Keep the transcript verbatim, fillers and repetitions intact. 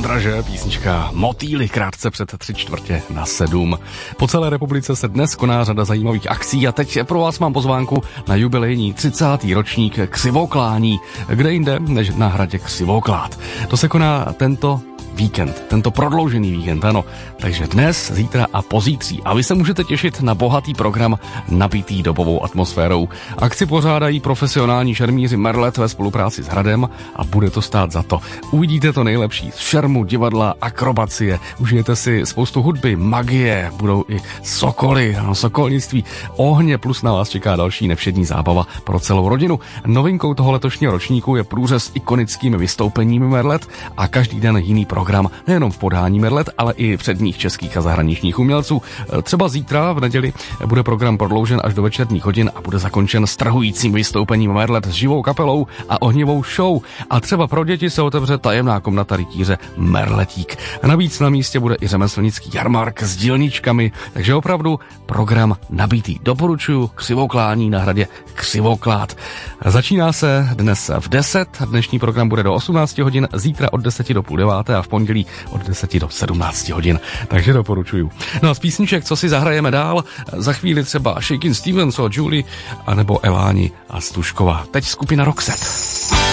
Petra, že? Písnička Motýly krátce před tři čtvrtě na sedm. Po celé republice se dnes koná řada zajímavých akcí a teď pro vás mám pozvánku na jubilejní třicátý ročník Křivoklání, kde jinde než na hradě Křivoklát. To se koná tento víkend, tento prodloužený víkend, ano. Takže dnes, zítra a pozítří. A vy se můžete těšit na bohatý program nabitý dobovou atmosférou. Akci pořádají profesionální šermíři Merlet ve spolupráci s hradem a bude to stát za to. Uvidíte to nejlepší z šermu, divadla, akrobacie. Užijete si spoustu hudby, magie, budou i sokoly, ano, sokolnictví, ohně, plus na vás čeká další nevšední zábava pro celou rodinu. Novinkou toho letošního ročníku je průřez ikonickými vystoupeními Merlet a každý den jiný program. Nejenom v podání Merlet, ale i předních českých a zahraničních umělců. Třeba zítra v neděli bude program prodloužen až do večerních hodin a bude zakončen strhujícím vystoupením Merlet s živou kapelou a ohnivou show. A třeba pro děti se otevře tajemná komnata rytíře Merletík. A navíc na místě bude i řemeslnický jarmark s dílničkami, takže opravdu program nabitý. Doporučuju Křivoklání na hradě Křivoklát. Začíná se dnes v deset, dnešní program bude do osmnácti hodin, zítra od deseti do půl deváté a v pondělí od deseti do sedmnácti hodin, takže doporučuju. No a z písniček, co si zahrajeme dál, za chvíli třeba Shakin' Stevens od Julie, anebo Eláni a Stužková. Teď skupina Roxette.